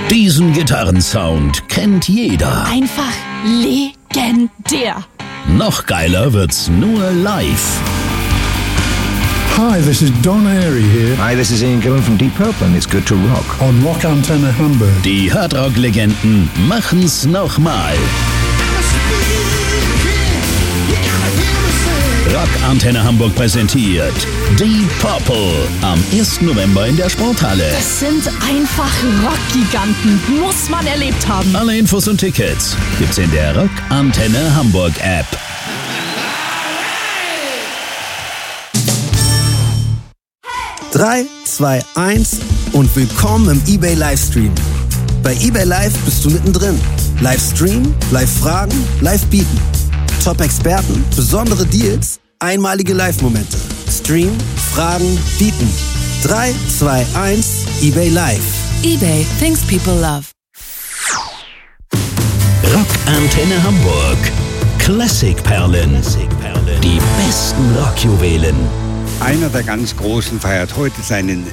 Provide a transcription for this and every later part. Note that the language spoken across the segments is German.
Diesen Gitarrensound kennt jeder. Einfach legendär. Noch geiler wird's nur live. Hi, this is Don Airey here. Hi, this is Ian Gillan from Deep Purple and it's good to rock. On Rock Antenne Hamburg. Die Hardrock-Legenden machen's nochmal. Rock Antenne Hamburg präsentiert Deep Purple am 1. November in der Sporthalle. Das sind einfach Rockgiganten. Muss man erlebt haben. Alle Infos und Tickets gibt's in der Rock Antenne Hamburg App. Drei, 2, 1 und willkommen im eBay Livestream. Bei eBay Live bist du mittendrin. Livestream, Live-Fragen, Live-Bieten. Top-Experten, besondere Deals, einmalige Live-Momente. Stream, Fragen, Bieten. 3, 2, 1, eBay Live. eBay, things people love. Rock Antenne Hamburg. Klassikperlen. Die besten Rockjuwelen. Einer der ganz Großen feiert heute seinen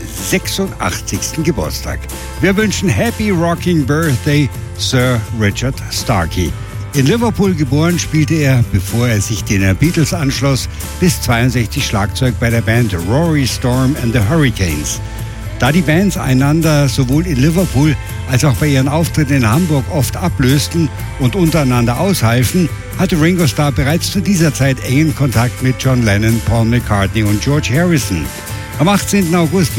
86. Geburtstag. Wir wünschen Happy Rocking Birthday, Sir Richard Starkey. In Liverpool geboren, spielte er, bevor er sich den Beatles anschloss, bis 62 Schlagzeug bei der Band Rory Storm and the Hurricanes. Da die Bands einander sowohl in Liverpool als auch bei ihren Auftritten in Hamburg oft ablösten und untereinander aushalfen, hatte Ringo Starr bereits zu dieser Zeit engen Kontakt mit John Lennon, Paul McCartney und George Harrison. Am 18. August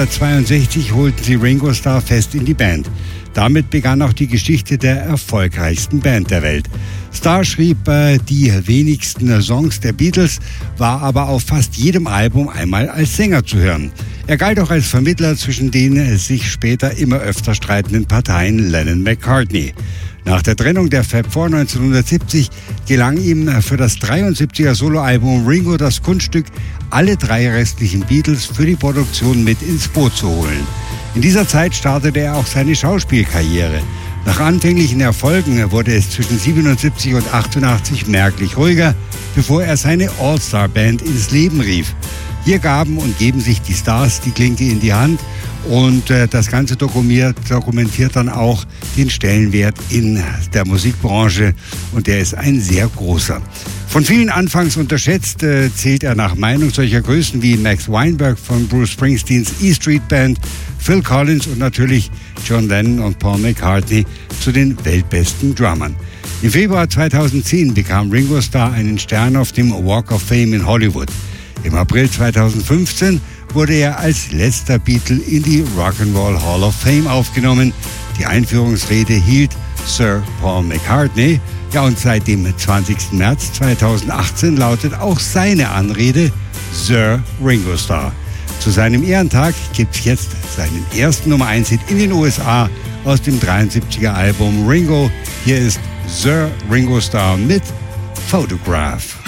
1962 holten sie Ringo Starr fest in die Band. Damit begann auch die Geschichte der erfolgreichsten Band der Welt. Starr schrieb die wenigsten Songs der Beatles, war aber auf fast jedem Album einmal als Sänger zu hören. Er galt auch als Vermittler zwischen den sich später immer öfter streitenden Parteien Lennon-McCartney. Nach der Trennung der Fab Four 1970 gelang ihm für das 73er Soloalbum Ringo das Kunststück, alle 3 restlichen Beatles für die Produktion mit ins Boot zu holen. In dieser Zeit startete er auch seine Schauspielkarriere. Nach anfänglichen Erfolgen wurde es zwischen 77 und 88 merklich ruhiger, bevor er seine All-Star-Band ins Leben rief. Hier gaben und geben sich die Stars die Klinke in die Hand und das Ganze dokumentiert dann auch den Stellenwert in der Musikbranche und der ist ein sehr großer. Von vielen anfangs unterschätzt zählt er nach Meinung solcher Größen wie Max Weinberg von Bruce Springsteens E Street Band, Phil Collins und natürlich John Lennon und Paul McCartney zu den weltbesten Drummern. Im Februar 2010 bekam Ringo Starr einen Stern auf dem Walk of Fame in Hollywood. Im April 2015 wurde er als letzter Beatle in die Rock'n'Roll Hall of Fame aufgenommen. Die Einführungsrede hielt Sir Paul McCartney. Ja, und seit dem 20. März 2018 lautet auch seine Anrede Sir Ringo Starr. Zu seinem Ehrentag gibt es jetzt seinen ersten Nummer 1-Hit in den USA aus dem 73er Album Ringo. Hier ist Sir Ringo Starr mit Photograph.